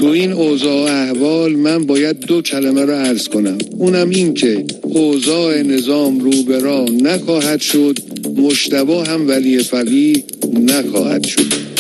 تو این اوضاع و احوال من باید 2 کلمه رو عرض کنم، اونم این که اوضاع نظام رو به راه نخواهد شد، مجتبی هم ولی فقیه نخواهد شد.